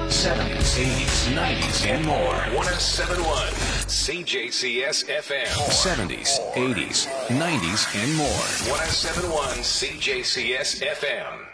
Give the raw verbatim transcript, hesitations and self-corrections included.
seventies, eighties, nineties, and more. one oh seven point one C J C S F M. seventies, eighties, nineties, and more. one oh seven point one C J C S F M.